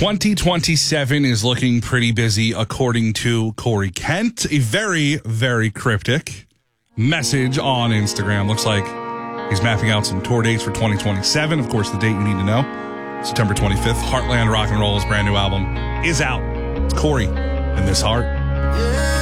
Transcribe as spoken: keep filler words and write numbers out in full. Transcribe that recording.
twenty twenty-seven is looking pretty busy, according to Corey Kent. A very, very cryptic message on Instagram. Looks like he's mapping out some tour dates for twenty twenty-seven. Of course, the date you need to know, September twenty-fifth. Heartland Rock and Roll's brand new album is out. It's Corey and This Heart.